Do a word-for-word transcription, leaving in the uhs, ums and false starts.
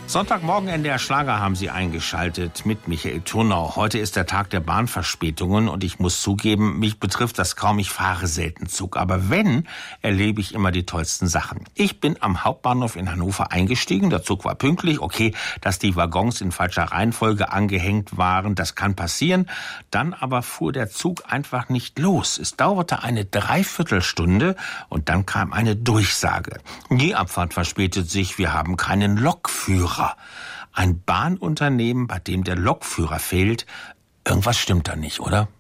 Sonntagmorgen N D R Schlager haben Sie eingeschaltet mit Michael Thurnau. Heute ist der Tag der Bahnverspätungen und ich muss zugeben, mich betrifft das kaum, ich fahre selten Zug. Aber wenn, erlebe ich immer die tollsten Sachen. Ich bin am Hauptbahnhof in Hannover eingestiegen, der Zug war pünktlich. Okay, dass die Waggons in falscher Reihenfolge angehängt waren, das kann passieren. Dann aber fuhr der Zug einfach nicht los. Es dauerte eine Dreiviertelstunde und dann kam eine Durchsage. Die Abfahrt verspätet sich, wir haben keinen Lokführer. Ein Bahnunternehmen, bei dem der Lokführer fehlt, irgendwas stimmt da nicht, oder?